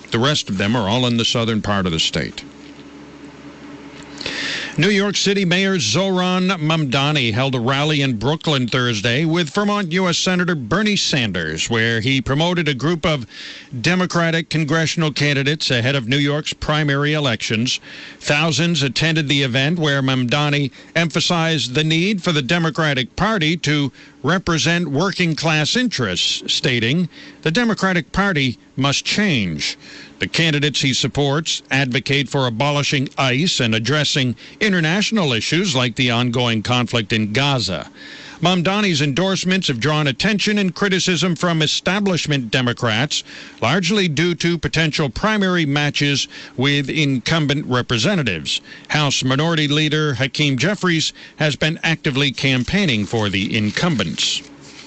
The rest of them are all in the southern part of the state. New York City Mayor Zohran Mamdani held a rally in Brooklyn Thursday with Vermont U.S. Senator Bernie Sanders, where he promoted a group of Democratic congressional candidates ahead of New York's primary elections. Thousands attended the event where Mamdani emphasized the need for the Democratic Party to represent working-class interests, stating, "The Democratic Party must change." The candidates he supports advocate for abolishing ICE and addressing international issues like the ongoing conflict in Gaza. Mamdani's endorsements have drawn attention and criticism from establishment Democrats, largely due to potential primary matches with incumbent representatives. House Minority Leader Hakeem Jeffries has been actively campaigning for the incumbents.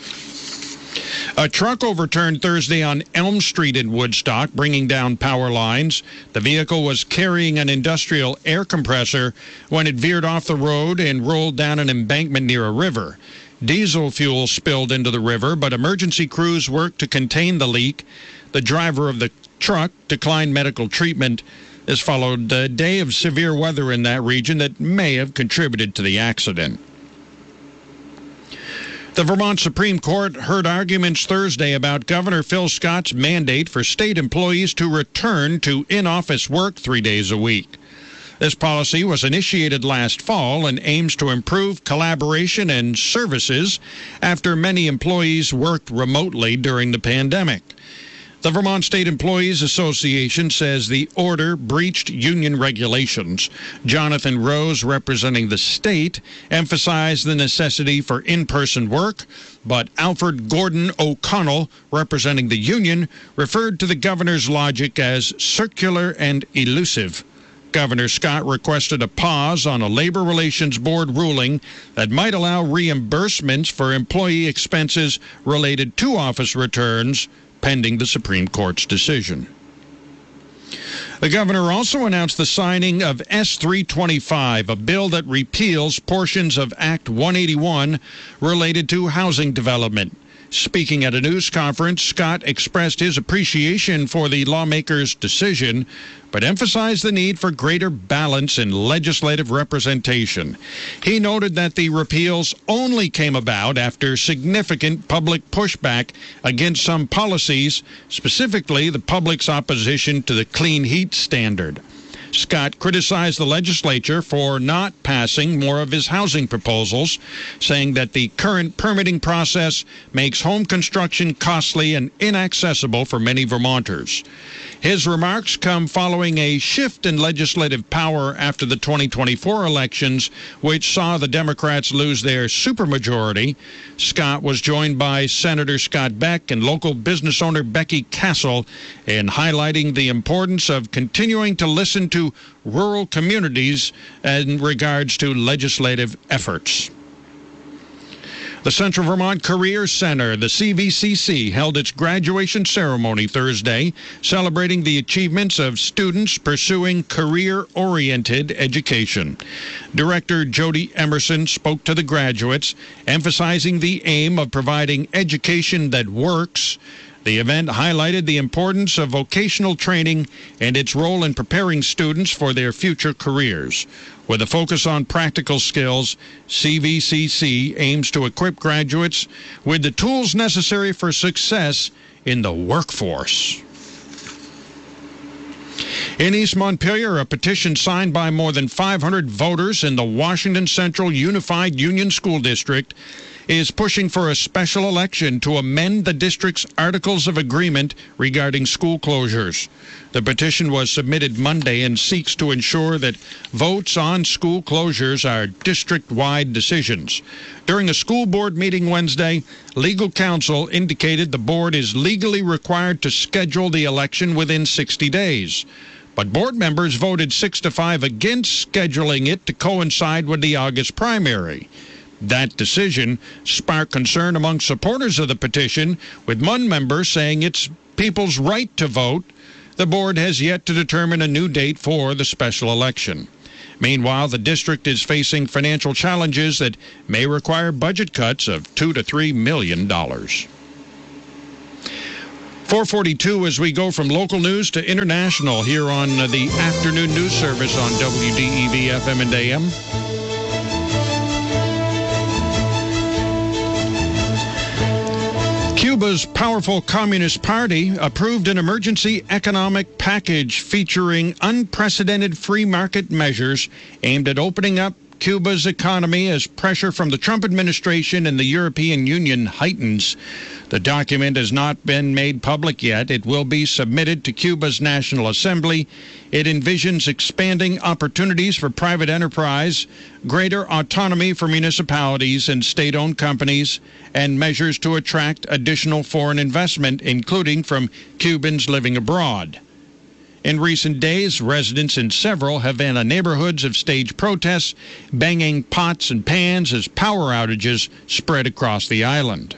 A truck overturned Thursday on Elm Street in Woodstock, bringing down power lines. The vehicle was carrying an industrial air compressor when it veered off the road and rolled down an embankment near a river. Diesel fuel spilled into the river, but emergency crews worked to contain the leak. The driver of the truck declined medical treatment. This followed a day of severe weather in that region that may have contributed to the accident. The Vermont Supreme Court heard arguments Thursday about Governor Phil Scott's mandate for state employees to return to in-office work 3 days a week. This policy was initiated last fall and aims to improve collaboration and services after many employees worked remotely during the pandemic. The Vermont State Employees Association says the order breached union regulations. Jonathan Rose, representing the state, emphasized the necessity for in-person work, but Alfred Gordon O'Connell, representing the union, referred to the governor's logic as circular and elusive. Governor Scott requested a pause on a Labor Relations Board ruling that might allow reimbursements for employee expenses related to office returns, pending the Supreme Court's decision. The governor also announced the signing of S-325, a bill that repeals portions of Act 181 related to housing development. Speaking at a news conference, Scott expressed his appreciation for the lawmakers' decision, but emphasized the need for greater balance in legislative representation. He noted that the repeals only came about after significant public pushback against some policies, specifically the public's opposition to the clean heat standard. Scott criticized the legislature for not passing more of his housing proposals, saying that the current permitting process makes home construction costly and inaccessible for many Vermonters. His remarks come following a shift in legislative power after the 2024 elections, which saw the Democrats lose their supermajority. Scott was joined by Senator Scott Beck and local business owner Becky Castle in highlighting the importance of continuing to listen to rural communities in regards to legislative efforts. The Central Vermont Career Center, the CVCC, held its graduation ceremony Thursday, celebrating the achievements of students pursuing career-oriented education. Director Jody Emerson spoke to the graduates, emphasizing the aim of providing education that works. The event highlighted the importance of vocational training and its role in preparing students for their future careers. With a focus on practical skills, CVCC aims to equip graduates with the tools necessary for success in the workforce. In East Montpelier, a petition signed by more than 500 voters in the Washington Central Unified Union School District is pushing for a special election to amend the district's Articles of Agreement regarding school closures. The petition was submitted Monday and seeks to ensure that votes on school closures are district-wide decisions. During a school board meeting Wednesday, legal counsel indicated the board is legally required to schedule the election within 60 days. But board members voted 6-5 against scheduling it to coincide with the August primary. That decision sparked concern among supporters of the petition, with one member saying it's people's right to vote. The board has yet to determine a new date for the special election. Meanwhile, the district is facing financial challenges that may require budget cuts of $2 to $3 million. 4:42 as we go from local news to international here on the afternoon news service on WDEV FM and AM. Cuba's powerful Communist Party approved an emergency economic package featuring unprecedented free market measures aimed at opening up Cuba's economy as pressure from the Trump administration and the European Union heightens. The document has not been made public yet. It will be submitted to Cuba's National Assembly. It envisions expanding opportunities for private enterprise, greater autonomy for municipalities and state-owned companies, and measures to attract additional foreign investment, including from Cubans living abroad. In recent days, residents in several Havana neighborhoods have staged protests, banging pots and pans as power outages spread across the island.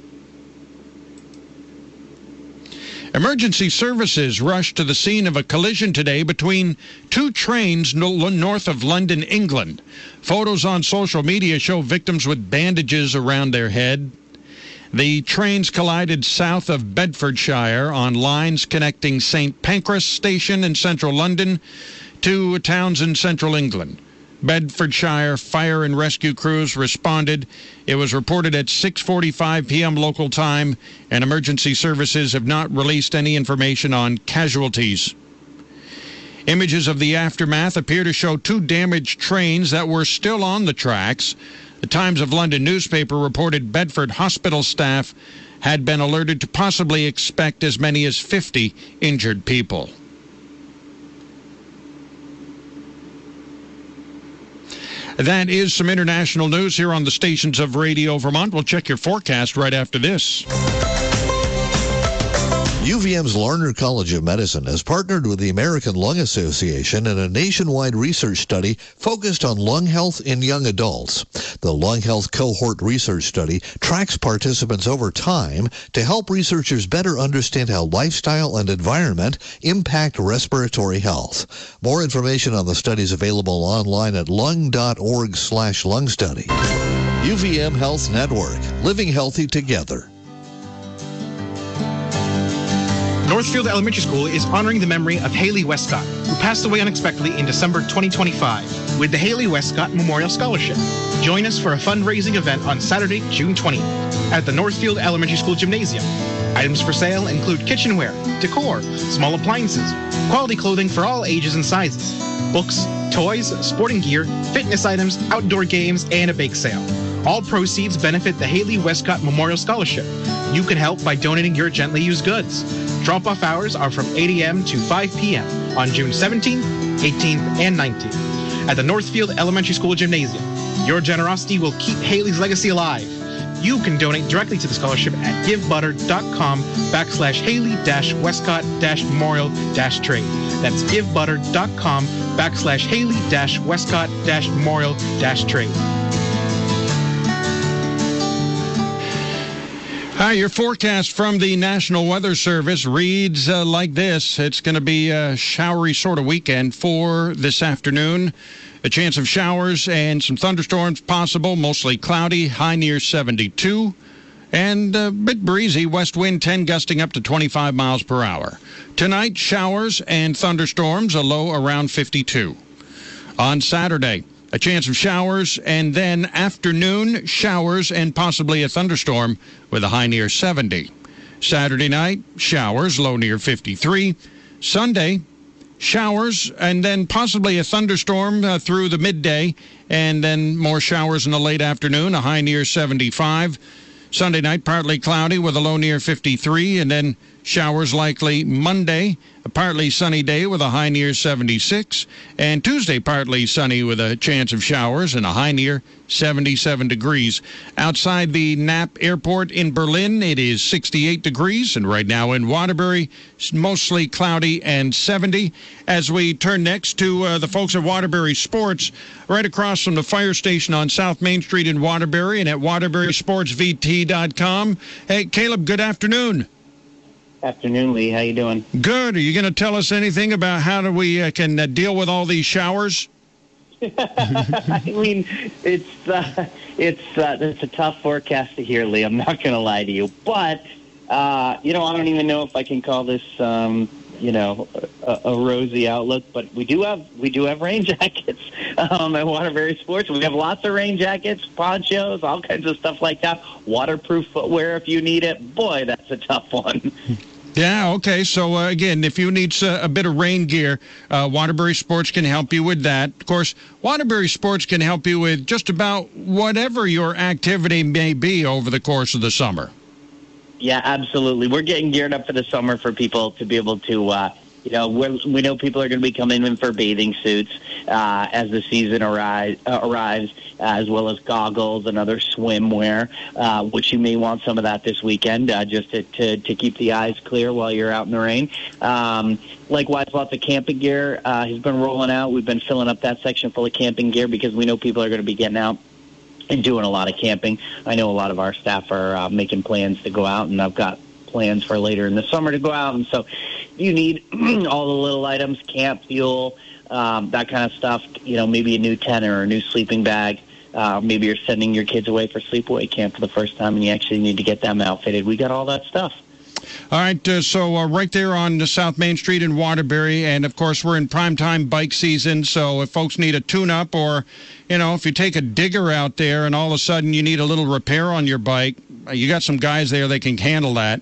Emergency services rushed to the scene of a collision today between two trains north of London, England. Photos on social media show victims with bandages around their head. The trains collided south of Bedfordshire on lines connecting St. Pancras Station in central London to towns in central England. Bedfordshire fire and rescue crews responded. It was reported at 6:45 p.m. local time, and emergency services have not released any information on casualties. Images of the aftermath appear to show two damaged trains that were still on the tracks. The Times of London newspaper reported Bedford hospital staff had been alerted to possibly expect as many as 50 injured people. That is some international news here on the stations of Radio Vermont. We'll check your forecast right after this. UVM's Larner College of Medicine has partnered with the American Lung Association in a nationwide research study focused on lung health in young adults. The Lung Health Cohort Research Study tracks participants over time to help researchers better understand how lifestyle and environment impact respiratory health. More information on the study is available online at lung.org/lung study. UVM Health Network, living healthy together. Northfield Elementary School is honoring the memory of Haley Westcott, who passed away unexpectedly in December 2025, with the Haley Westcott Memorial Scholarship. Join us for a fundraising event on Saturday, June 20th, at the Northfield Elementary School Gymnasium. Items for sale include kitchenware, decor, small appliances, quality clothing for all ages and sizes, books, toys, sporting gear, fitness items, outdoor games, and a bake sale. All proceeds benefit the Haley Westcott Memorial Scholarship. You can help by donating your gently used goods. Drop-off hours are from 8 a.m. to 5 p.m. on June 17th, 18th, and 19th at the Northfield Elementary School Gymnasium. Your generosity will keep Haley's legacy alive. You can donate directly to the scholarship at givebutter.com/Haley-Westcott-Memorial-Trade. That's givebutter.com/Haley-Westcott-Memorial-Trade. Hi, your forecast from the National Weather Service reads like this. It's going to be a showery sort of weekend for this afternoon. A chance of showers and some thunderstorms possible, mostly cloudy, high near 72. And a bit breezy, west wind 10 gusting up to 25 miles per hour. Tonight, showers and thunderstorms, a low around 52. On Saturday, a chance of showers, and then afternoon showers and possibly a thunderstorm with a high near 70. Saturday night, showers, low near 53. Sunday, showers, and then possibly a thunderstorm through the midday, and then more showers in the late afternoon, a high near 75. Sunday night, partly cloudy with a low near 53, and then showers likely Monday, a partly sunny day with a high near 76, and Tuesday partly sunny with a chance of showers and a high near 77 degrees. Outside the Knapp Airport in Berlin, it is 68 degrees, and right now in Waterbury, mostly cloudy and 70. As we turn next to the folks at Waterbury Sports, right across from the fire station on South Main Street in Waterbury and at waterburysportsvt.com. Hey, Caleb, good afternoon. Afternoon, Lee. How you doing? Good. Are you going to tell us anything about how we can deal with all these showers? I mean, it's a tough forecast to hear, Lee. I'm not going to lie to you, but I don't even know if I can call this, a rosy outlook, but we do have rain jackets at Waterbury Sports. We have lots of rain jackets, ponchos, all kinds of stuff like that. Waterproof footwear if you need it. Boy, that's a tough one. Yeah, okay. So, again, if you need a bit of rain gear, Waterbury Sports can help you with that. Of course, Waterbury Sports can help you with just about whatever your activity may be over the course of the summer. Yeah, absolutely. We're getting geared up for the summer for people to be able to, we know people are going to be coming in for bathing suits as the season arrives, as well as goggles and other swimwear, which you may want some of that this weekend just to keep the eyes clear while you're out in the rain. Likewise, lots of camping gear has been rolling out. We've been filling up that section full of camping gear because we know people are going to be getting out and doing a lot of camping. I know a lot of our staff are making plans to go out, and I've got plans for later in the summer to go out. And so you need all the little items, camp fuel, that kind of stuff, maybe a new tent or a new sleeping bag. Maybe you're sending your kids away for sleepaway camp for the first time and you actually need to get them outfitted. We got all that stuff. All right, so right there on the South Main Street in Waterbury, and of course we're in primetime bike season, so if folks need a tune-up or, if you take a digger out there and all of a sudden you need a little repair on your bike, you got some guys there that can handle that.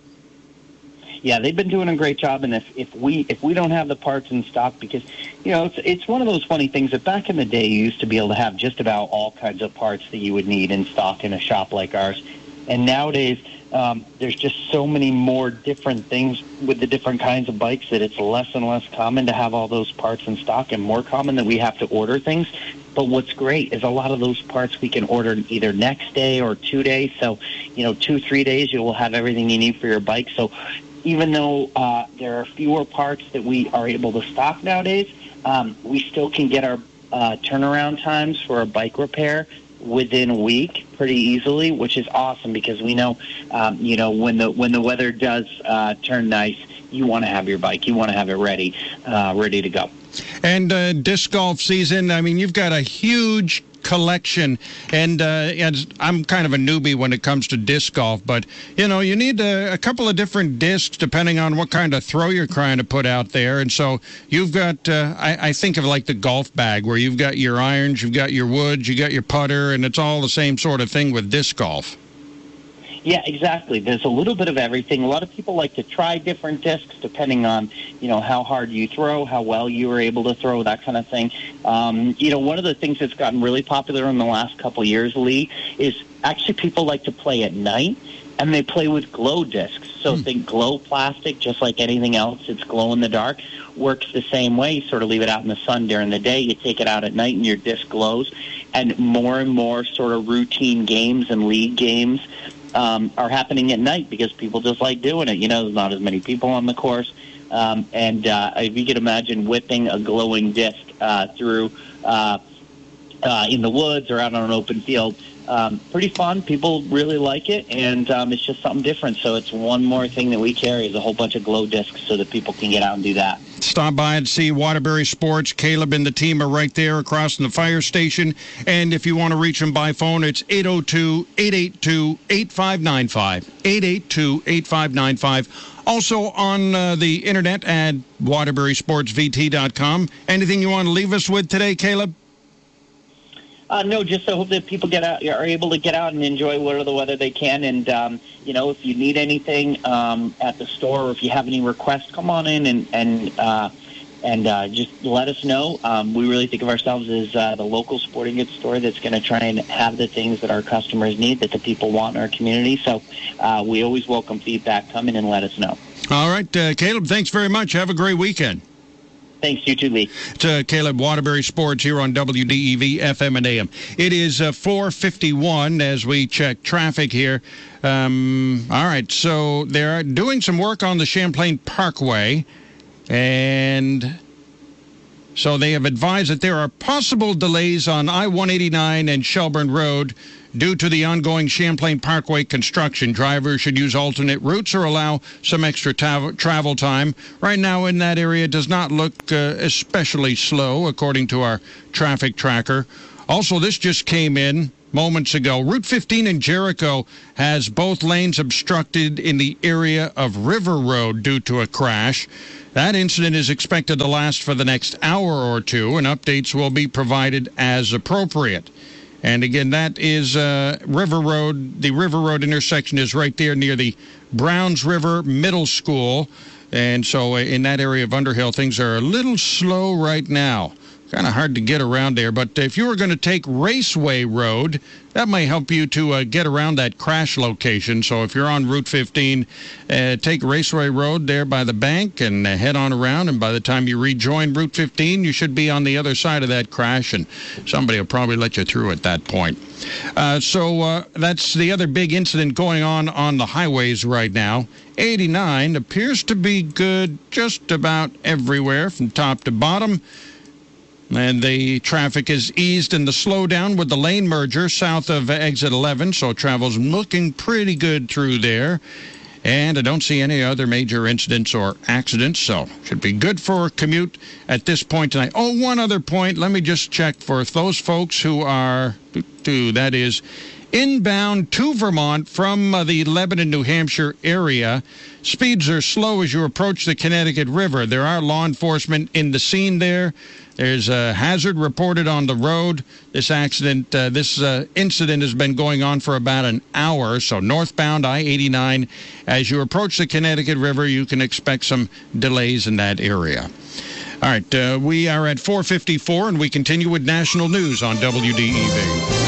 Yeah, they've been doing a great job, and if we don't have the parts in stock, because it's one of those funny things that back in the day you used to be able to have just about all kinds of parts that you would need in stock in a shop like ours, and nowadays there's just so many more different things with the different kinds of bikes that it's less and less common to have all those parts in stock, and more common that we have to order things. But what's great is a lot of those parts we can order either next day or 2 days. So 2-3 days you will have everything you need for your bike. So even though there are fewer parts that we are able to stock nowadays, we still can get our turnaround times for a bike repair within a week pretty easily, which is awesome because we know, when the weather does turn nice, you want to have your bike, you want to have it ready to go. And disc golf season, I mean, you've got a huge collection, and I'm kind of a newbie when it comes to disc golf, but you need a couple of different discs depending on what kind of throw you're trying to put out there. And so you've got I think of like the golf bag where you've got your irons, you've got your woods, you got your putter, and it's all the same sort of thing with disc golf. Yeah, exactly. There's a little bit of everything. A lot of people like to try different discs depending on, how hard you throw, how well you were able to throw, that kind of thing. One of the things that's gotten really popular in the last couple of years, Lee, is actually people like to play at night, and they play with glow discs. So think glow plastic, just like anything else. It's glow in the dark. Works the same way. You sort of leave it out in the sun during the day. You take it out at night, and your disc glows. And more sort of routine games and league games are happening at night because people just like doing it. There's not as many people on the course. And if you could imagine whipping a glowing disc through in the woods or out on an open field, pretty fun. People really like it, and it's just something different. So it's one more thing that we carry is a whole bunch of glow discs so that people can get out and do that. Stop by and see Waterbury Sports. Caleb and the team are right there across from the fire station. And if you want to reach them by phone, it's 802-882-8595. 882-8595. Also on the internet at waterburysportsvt.com. Anything you want to leave us with today, Caleb? No, just I hope that people are able to get out and enjoy whatever the weather they can. And, if you need anything at the store or if you have any requests, come on in and just let us know. We really think of ourselves as the local sporting goods store that's going to try and have the things that our customers need, that the people want in our community. So we always welcome feedback. Come in and let us know. All right, Caleb, thanks very much. Have a great weekend. Thanks, you too, Lee. It's Caleb, Waterbury Sports here on WDEV FM and AM. It is 4:51 as we check traffic here. All right, so they're doing some work on the Champlain Parkway, and so they have advised that there are possible delays on I-189 and Shelburne Road due to the ongoing Champlain Parkway construction. Drivers should use alternate routes or allow some extra travel time. Right now in that area does not look especially slow, according to our traffic tracker. Also, this just came in. moments ago. Route 15 in Jericho has both lanes obstructed in the area of River Road due to a crash. That incident is expected to last for the next hour or two, and updates will be provided as appropriate. And again, that is River Road. The River Road intersection is right there near the Browns River Middle School. And so in that area of Underhill, things are a little slow right now. Kind of hard to get around there. But if you were going to take Raceway Road, that might help you to get around that crash location. So if you're on Route 15, take Raceway Road there by the bank and head on around. And by the time you rejoin Route 15, you should be on the other side of that crash, and somebody will probably let you through at that point. So that's the other big incident going on the highways right now. 89 appears to be good just about everywhere from top to bottom. And the traffic is eased in the slowdown with the lane merger south of exit 11, so travel's looking pretty good through there. And I don't see any other major incidents or accidents, so should be good for a commute at this point tonight. Oh, one other point. Let me just check for those folks who are, that is, inbound to Vermont from the Lebanon, New Hampshire area. Speeds are slow as you approach the Connecticut River. There are law enforcement in the scene there. There's a hazard reported on the road. This incident has been going on for about an hour. So northbound I-89, as you approach the Connecticut River, you can expect some delays in that area. All right, we are at 4:54, and we continue with national news on WDEV.